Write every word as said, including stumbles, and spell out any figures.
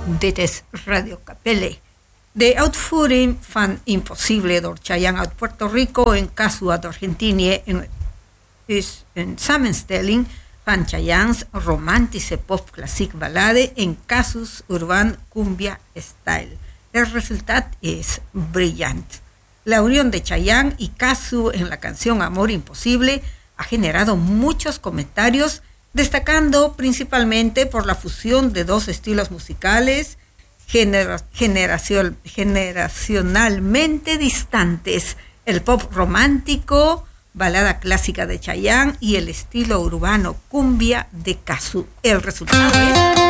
Dit is Radio Capelle. De uitvoering van Impossible door Chayanne uit Puerto Rico en Casu uit Argentinië is een samenstelling van Chayanne's romantische popklassiek ballade en Casu's urban cumbia style. El resultado es brillante. La unión de Chayanne y Casu en la canción Amor Imposible ha generado muchos comentarios, destacando principalmente por la fusión de dos estilos musicales genera- generacion- generacionalmente distantes, el pop romántico, balada clásica de Chayanne y el estilo urbano cumbia de Casu. El resultado es